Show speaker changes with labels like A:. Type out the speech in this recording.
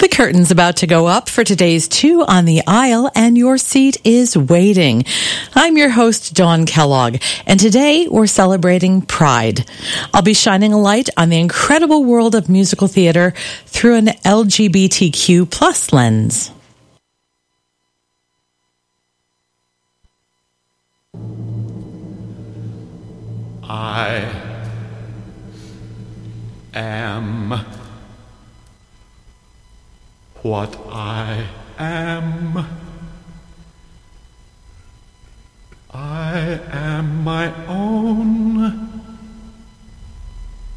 A: The curtain's about to go up for today's Two on the Aisle, and your seat is waiting. I'm your host, Dawn Kellogg, and today we're celebrating Pride. I'll be shining a light on the incredible world of musical theater through an LGBTQ plus lens.
B: I am what I am. I am my own